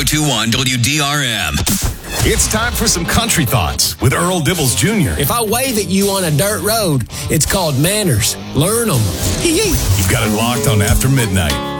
1021 WDRM. It's time for some country thoughts with Earl Dibbles Jr. If I wave at you on a dirt road, it's called manners. Learn them. You've got it locked on After Midnight.